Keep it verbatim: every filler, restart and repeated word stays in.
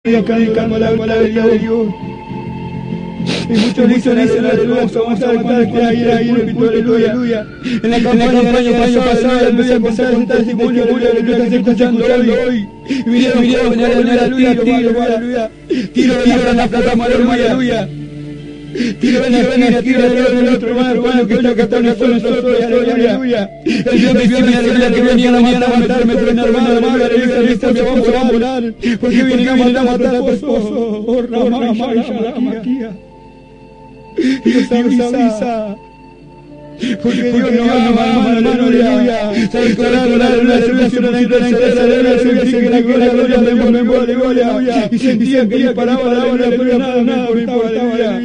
acá en campo la bola de Dios. Y muchos dicen, dicen, vamos a matar cuando quiera ir ahí, aleluya. En la campaña del año pasado, empecé a empezar a sentar testimonio de lo que estás escuchando hoy. Y vinieron, vinieron, aleluya, tiro, aleluya. Tiro, tiro en la plataforma, aleluya. Tiro en la esquina, tiro del otro hermano, que es lo que está nosotros, aleluya. El Dios me vio, aleluya, que venían a matar, a matarme, pero en armada, aleluya, aleluya, vamos a volar. Porque vienen a matar, a matar a tu esposo. Oh, Ramá, Maquía. Dios avisa, porque Dios no ama, aleluya. Se declararon la solución a la intercesión, que la gloria de Dios me envuelve, aleluya. Y sentían que disparaba la hora, pero nada, nada, aleluya.